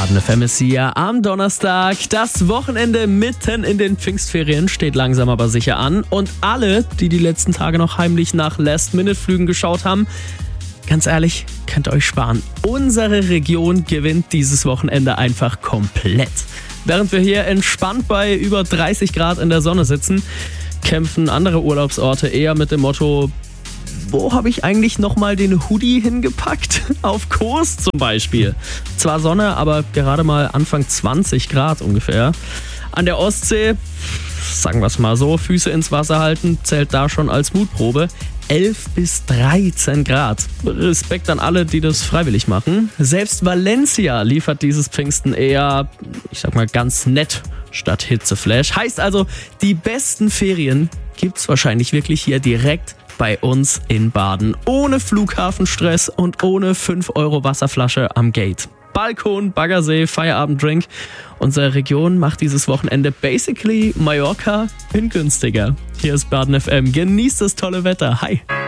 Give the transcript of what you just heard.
Baden FM ist hier am Donnerstag. Das Wochenende mitten in den Pfingstferien steht langsam aber sicher an. Und alle, die die letzten Tage noch heimlich nach Last-Minute-Flügen geschaut haben, ganz ehrlich, könnt ihr euch sparen. Unsere Region gewinnt dieses Wochenende einfach komplett. Während wir hier entspannt bei über 30 Grad in der Sonne sitzen, kämpfen andere Urlaubsorte eher mit dem Motto: Wo habe ich eigentlich nochmal den Hoodie hingepackt? Auf Kos zum Beispiel. Zwar Sonne, aber gerade mal Anfang 20 Grad ungefähr. An der Ostsee, sagen wir es mal so, Füße ins Wasser halten, zählt da schon als Mutprobe. 11 bis 13 Grad. Respekt an alle, die das freiwillig machen. Selbst Valencia liefert dieses Pfingsten eher, ich sag mal, ganz nett statt Hitzeflash. Heißt also, die besten Ferien gibt's wahrscheinlich wirklich hier direkt bei uns in Baden. Ohne Flughafenstress und ohne 5 € Wasserflasche am Gate. Balkon, Baggersee, Feierabenddrink. Unsere Region macht dieses Wochenende basically Mallorca in günstiger. Hier ist Baden FM. Genießt das tolle Wetter. Hi!